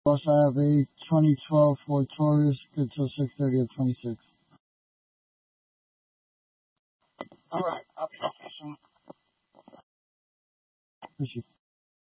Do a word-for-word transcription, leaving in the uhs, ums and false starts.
Also, I have a twenty twelve Ford Taurus, good till six thirty of twenty-six. All right. I'll talk to you soon. Appreciate it.